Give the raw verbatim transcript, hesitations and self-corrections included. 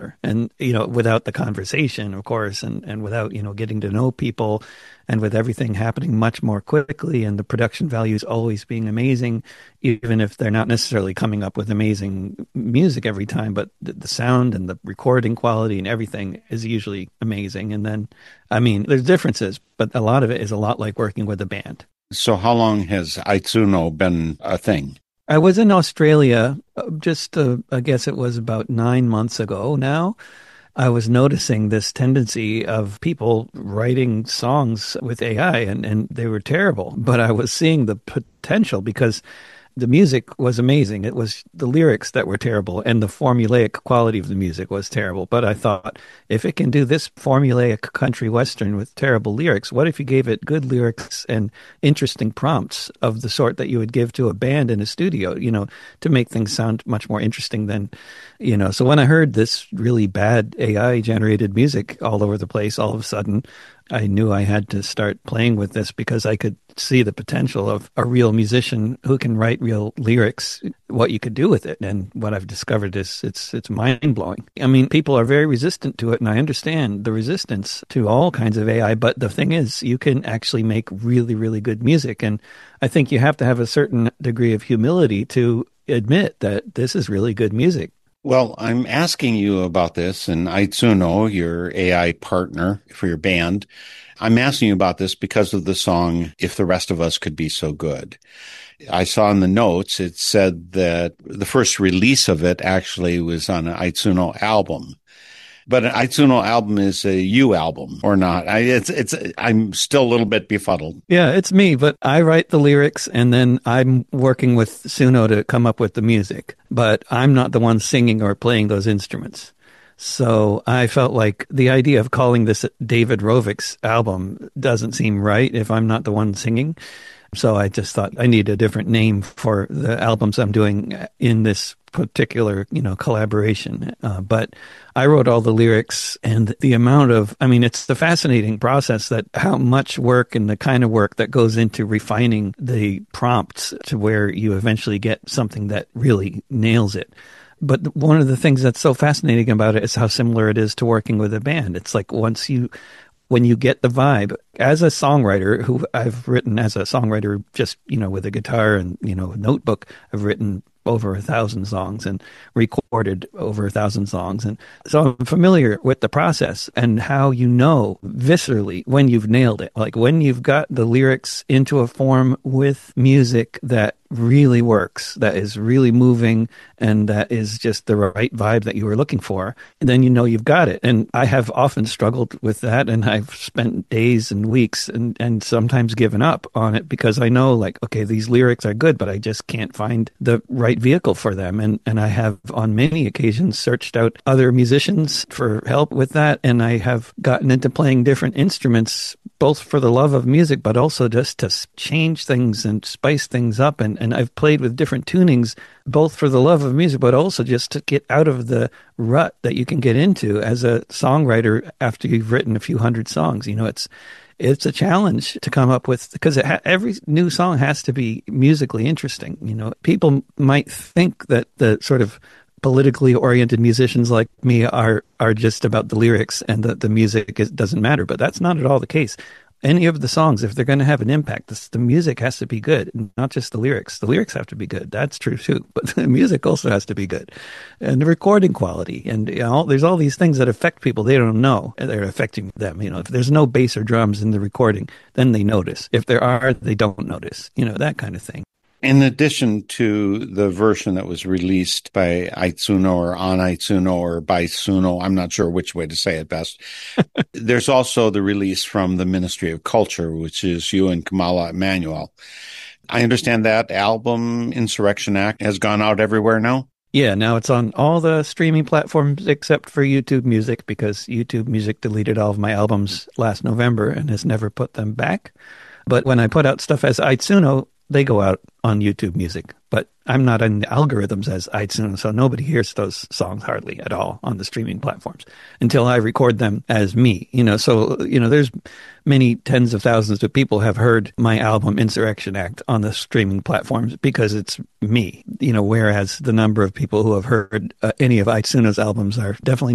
similar. And, you know, without the conversation, of course, and, and without, you know, getting to know people, and with everything happening much more quickly and the production values always being amazing, even if they're not necessarily coming up with amazing music every time, but the, the sound and the recording quality and everything is usually amazing. And then, I mean, there's differences, but a lot of it is a lot like working with a band. So how long has Aitsuno been a thing? I was in Australia uh, just, uh, I guess it was about nine months ago now. I was noticing this tendency of people writing songs with A I, and, and they were terrible. But I was seeing the potential because the music was amazing. It was the lyrics that were terrible, and the formulaic quality of the music was terrible. But I thought, if it can do this formulaic country western with terrible lyrics, what if you gave it good lyrics and interesting prompts of the sort that you would give to a band in a studio, you know, to make things sound much more interesting than, you know. So when I heard this really bad A I-generated music all over the place, all of a sudden, I knew I had to start playing with this because I could see the potential of a real musician who can write real lyrics, what you could do with it. And what I've discovered is it's it's mind-blowing. I mean, people are very resistant to it, and I understand the resistance to all kinds of A I, but the thing is, you can actually make really, really good music. And I think you have to have a certain degree of humility to admit that this is really good music. Well, I'm asking you about this, and Aitsuno, your A I partner for your band, I'm asking you about this because of the song, If the Rest of Us Could Be So Good. I saw in the notes, it said that the first release of it actually was on an Aitsuno album. But an Aitsuno album is a you album or not? I, it's, it's, I'm still a little bit befuddled. Yeah, it's me, but I write the lyrics and then I'm working with Suno to come up with the music. But I'm not the one singing or playing those instruments. So I felt like the idea of calling this David Rovick's album doesn't seem right if I'm not the one singing. So I just thought I need a different name for the albums I'm doing in this particular, you know, collaboration. Uh, but I wrote all the lyrics, and the amount of, I mean, it's the fascinating process that how much work and the kind of work that goes into refining the prompts to where you eventually get something that really nails it. But one of the things that's so fascinating about it is how similar it is to working with a band. It's like once you, when you get the vibe, as a songwriter who I've written as a songwriter, just, you know, with a guitar and, you know, notebook, I've written over a thousand songs and recorded over a thousand songs. And so I'm familiar with the process and how you know viscerally when you've nailed it, like when you've got the lyrics into a form with music that really works, that is really moving, and that is just the right vibe that you were looking for, and then you know you've got it. And I have often struggled with that, and I've spent days and weeks and, and sometimes given up on it because I know, like, okay, these lyrics are good, but I just can't find the right vehicle for them. And, and I have on many occasions searched out other musicians for help with that, and I have gotten into playing different instruments, both for the love of music, but also just to change things and spice things up. And, and I've played with different tunings, both for the love of music, but also just to get out of the rut that you can get into as a songwriter after you've written a few hundred songs. You know, it's it's a challenge to come up with, because it ha- every new song has to be musically interesting. You know, people might think that the sort of politically oriented musicians like me are are just about the lyrics and that the music is, doesn't matter, but that's not at all the case. Any of the songs, if they're going to have an impact, this, the music has to be good, not just the lyrics. The lyrics have to be good. That's true too, but the music also has to be good, and the recording quality, and you know, there's all these things that affect people. They don't know they're affecting them. You know, if there's no bass or drums in the recording, then they notice. If there are, they don't notice. You know, that kind of thing. In addition to the version that was released by Aitsuno or on Aitsuno or by Suno, I'm not sure which way to say it best, there's also the release from the Ministry of Culture, which is you and Kamala Emanuel. I understand that album, Insurrection Act, has gone out everywhere now? Yeah, now it's on all the streaming platforms except for YouTube Music, because YouTube Music deleted all of my albums last November and has never put them back. But when I put out stuff as Aitsuno, they go out on YouTube Music, but I'm not in the algorithms as iTunes, so nobody hears those songs hardly at all on the streaming platforms until I record them as me. You know, so, you know, there's many tens of thousands of people have heard my album Insurrection Act on the streaming platforms because it's me, you know, whereas the number of people who have heard uh, any of iTunes albums are definitely